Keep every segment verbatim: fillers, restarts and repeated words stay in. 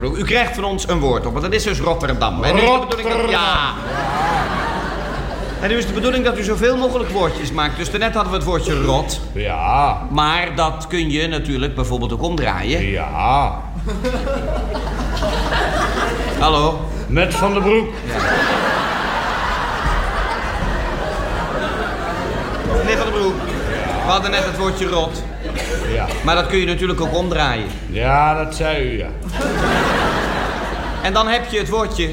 U krijgt van ons een woord op, want dat is dus Rotterdam. En Rotterdam. Ja. En nu is de bedoeling dat u zoveel mogelijk woordjes maakt. Dus daarnet hadden we het woordje rot. Ja. Maar dat kun je natuurlijk bijvoorbeeld ook omdraaien. Ja. Hallo? Met Van den Broek. Ja. Meneer Van den Broek, we hadden net het woordje rot. Ja. Maar dat kun je natuurlijk ook omdraaien. Ja, dat zei u, ja. En dan heb je het woordje...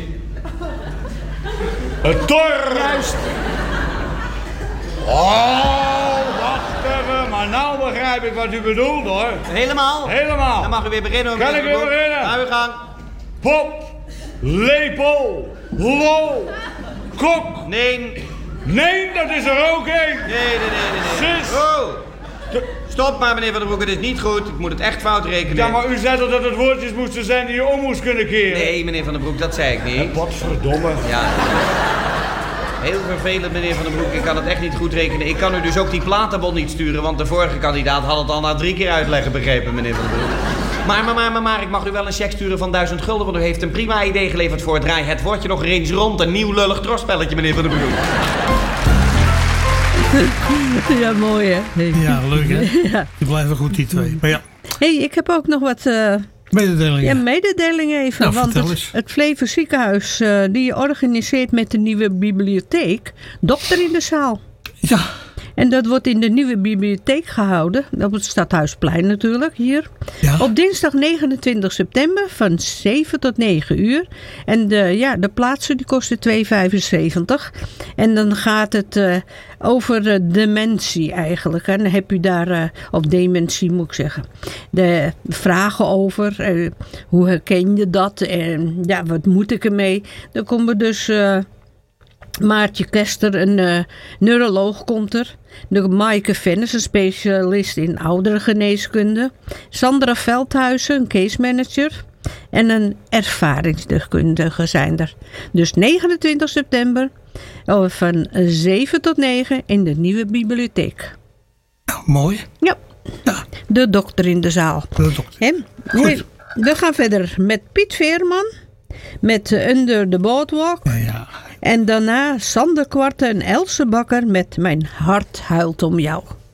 Het tor. Juist. Oh, wacht even. Maar nou begrijp ik wat u bedoelt, hoor. Helemaal? Helemaal. Dan mag u weer beginnen. Kan ik weer beginnen? Ga uw gang. Pop. Lepel. Lol. Kok. Nee. Nee, dat is er ook één. Nee, nee, nee, nee. nee. Sis. Oh. Stop maar, meneer Van den Broek, het is niet goed. Ik moet het echt fout rekenen. Ja, maar u zei toch dat het woordjes moesten zijn die je om moest kunnen keren? Nee, meneer Van den Broek, dat zei ik niet. Potverdomme. Ja. Heel vervelend, meneer Van den Broek. Ik kan het echt niet goed rekenen. Ik kan u dus ook die platenbon niet sturen, want de vorige kandidaat had het al na drie keer uitleggen begrepen, meneer Van den Broek. Maar, maar, maar, maar, maar, ik mag u wel een cheque sturen van duizend gulden, want u heeft een prima idee geleverd voor het draai. Het woordje nog eens rond, een nieuw lullig trosspelletje, meneer Van den Broek. Ja, mooi hè? Nee. Ja, leuk hè? Ja. Die blijven goed die twee. Maar ja, Hey, ik heb ook nog wat uh, mededelingen. ja, mededelingen even. Nou, want vertel het, eens. het Flevo Ziekenhuis uh, die organiseert met de nieuwe bibliotheek Dokter in de Zaal. Ja. En dat wordt in de nieuwe bibliotheek gehouden. Op het Stadhuisplein natuurlijk, hier. Ja. Op dinsdag negenentwintig september van zeven tot negen uur. En de, ja, de plaatsen die kosten twee vijfenzeventig. En dan gaat het uh, over uh, dementie eigenlijk. En dan heb je daar, uh, of dementie moet ik zeggen. De vragen over, uh, hoe herken je dat? En ja, wat moet ik ermee? Dan komen dus... Uh, Maartje Kester, een uh, neuroloog, komt er. De Maaike Vennis, een specialist in ouderengeneeskunde. Sandra Veldhuizen, een case manager. En een ervaringsdeskundige zijn er. Dus negenentwintig september van zeven tot negen in de nieuwe bibliotheek. Nou, mooi. Ja, Ja. de dokter in de zaal. De dokter. He? Goed. We gaan verder met Piet Veerman. Met uh, Under the Boardwalk. Ja, ja. En daarna Sander Kwarte en Else Bakker met Mijn hart huilt om jou.